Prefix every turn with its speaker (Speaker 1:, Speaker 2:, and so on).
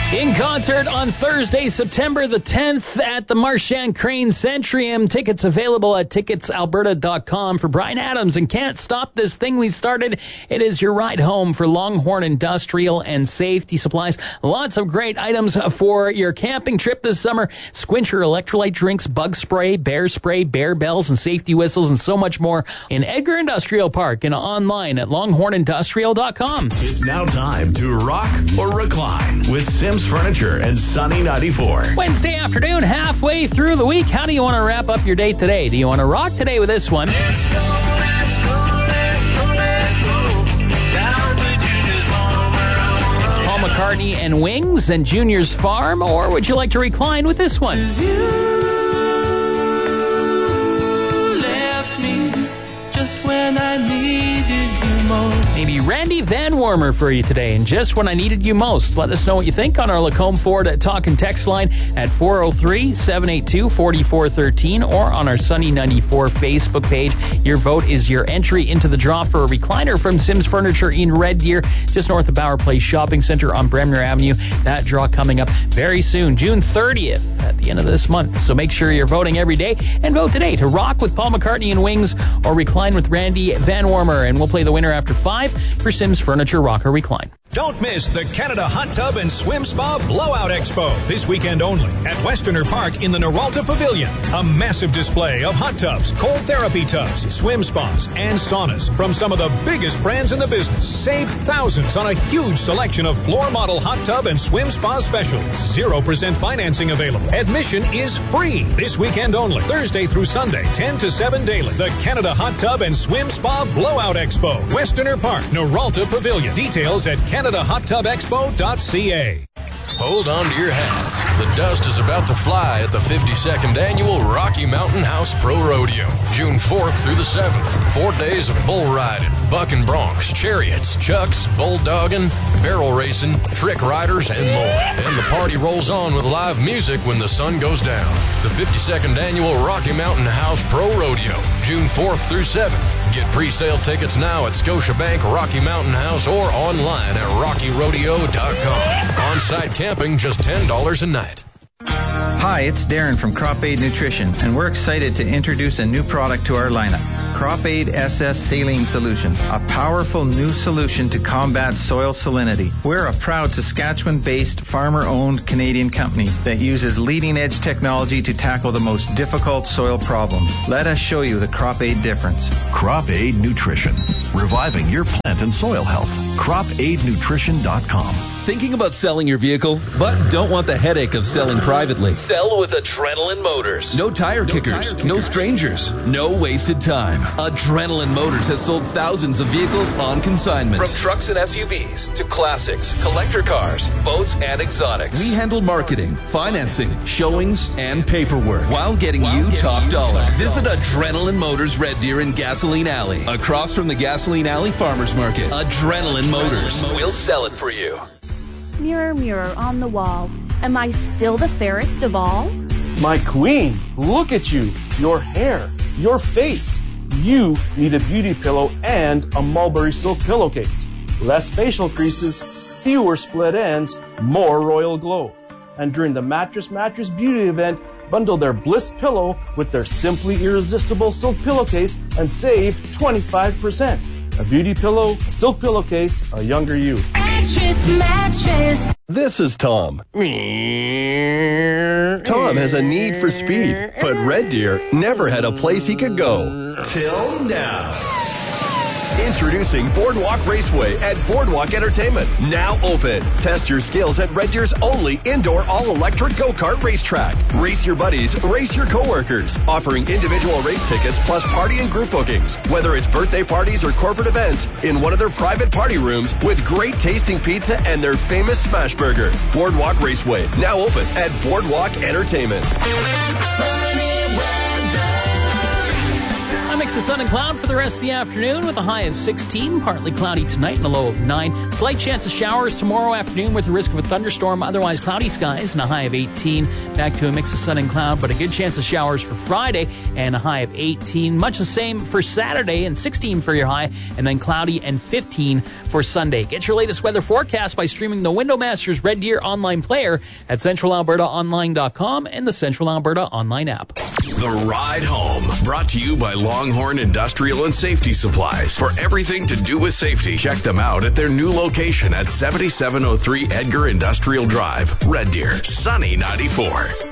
Speaker 1: In concert on Thursday, September the 10th at the Marchand Crane Centrium. Tickets available at ticketsalberta.com for Bryan Adams and Can't Stop This Thing We Started. It is your ride home for Longhorn Industrial and Safety Supplies. Lots of great items for your camping trip this summer. Squincher electrolyte drinks, bug spray, bear bells, and safety whistles, and so much more in Edgar Industrial Park and online at longhornindustrial.com.
Speaker 2: It's now time to rock or recline with Sims Furniture and Sunny 94.
Speaker 1: Wednesday afternoon, halfway through the week. How do you want to wrap up your day today? Do you want to rock today with this one?
Speaker 3: Let's go, let's go, let's go, let's go. Down to Junior's farm.
Speaker 1: It's Paul McCartney and Wings and Junior's Farm, or would you like to recline with this one?
Speaker 3: You left me just when I needed you most.
Speaker 1: Maybe Randy Van Warmer for you today, and just when I needed you most. Let us know what you think on our Lacombe Ford Talk and Text line at 403-782-4413 or on our Sunny 94 Facebook page. Your vote is your entry into the draw for a recliner from Sims Furniture in Red Deer, just north of Bauer Place Shopping Center on Bremner Avenue. That draw coming up very soon, June 30th at the end of this month. So make sure you're voting every day and vote today to rock with Paul McCartney and Wings or recline with Randy Van Warmer. And we'll play the winner after 5 for Sims Furniture Rock or Recline.
Speaker 4: Don't miss the Canada Hot Tub and Swim Spa Blowout Expo this weekend only at Westerner Park in the Noralta Pavilion. A massive display of hot tubs, cold therapy tubs, swim spas, and saunas from some of the biggest brands in the business. Save thousands on a huge selection of floor model hot tub and swim spa specials. 0% financing available. Admission is free this weekend only. Thursday through Sunday, 10 to 7 daily. The Canada Hot Tub and Swim Spa Blowout Expo. Westerner Park, Noralta Pavilion. Details at CanadaHotTubExpo.ca.
Speaker 5: Hold on to your hats. The dust is about to fly at the 52nd Annual Rocky Mountain House Pro Rodeo, June 4th through the 7th. 4 days of bull riding, bucking broncs, chariots, chucks, bulldogging, barrel racing, trick riders, and more. And the party rolls on with live music when the sun goes down. The 52nd Annual Rocky Mountain House Pro Rodeo, June 4th through 7th. Get pre-sale tickets now at Scotiabank Rocky Mountain House or online at rockyrodeo.com. On-site camping, just $10 a night.
Speaker 6: Hi, it's Darren from Crop Aid Nutrition, and we're excited to introduce a new product to our lineup. Crop Aid SS Saline Solution, a powerful new solution to combat soil salinity. We're a proud Saskatchewan-based, farmer-owned Canadian company that uses leading-edge technology to tackle the most difficult soil problems. Let us show you the Crop Aid difference.
Speaker 2: Crop Aid Nutrition, reviving your plant and soil health. CropAidNutrition.com.
Speaker 7: Thinking about selling your vehicle, but don't want the headache of selling privately? Sell with Adrenaline Motors. No tire kickers, no strangers, no wasted time. Adrenaline Motors has sold thousands of vehicles on consignment. From trucks and SUVs to classics, collector cars, boats, and exotics. We handle marketing, financing, showings, and paperwork while getting you top dollar. Visit Adrenaline Motors Red Deer in Gasoline Alley, across from the Gasoline Alley Farmers Market. Adrenaline Motors. We'll sell it for you.
Speaker 8: Mirror, mirror on the wall, am I still the fairest of all?
Speaker 9: My queen, look at you, your hair, your face. You need a beauty pillow and a Mulberry Silk pillowcase. Less facial creases, fewer split ends, more royal glow. And during the Mattress Beauty event, bundle their Bliss pillow with their Simply Irresistible Silk pillowcase and save 25%. A beauty pillow, a silk pillowcase, a younger you.
Speaker 8: Mattress.
Speaker 10: This is Tom. Tom has a need for speed, but Red Deer never had a place he could go. Till now. Introducing Boardwalk Raceway at Boardwalk Entertainment. Now open. Test your skills at Red Deer's only indoor all-electric go-kart racetrack. Race your buddies, race your coworkers. Offering individual race tickets plus party and group bookings. Whether it's birthday parties or corporate events, in one of their private party rooms with great tasting pizza and their famous smash burger. Boardwalk Raceway. Now open at Boardwalk Entertainment.
Speaker 1: I'm Mix of sun and cloud for the rest of the afternoon with a high of 16. Partly cloudy tonight and a low of 9. Slight chance of showers tomorrow afternoon with the risk of a thunderstorm. Otherwise cloudy skies and a high of 18. Back to a mix of sun and cloud, but a good chance of showers for Friday and a high of 18. Much the same for Saturday and 16 for your high, and then cloudy and 15 for Sunday. Get your latest weather forecast by streaming the Windowmasters Red Deer online player at centralalbertaonline.com and the Central Alberta online app.
Speaker 11: The Ride Home, brought to you by Longhorn Industrial and Safety Supplies. For everything to do with safety, check them out at their new location at 7703 Edgar Industrial Drive, Red Deer, Sunny 94.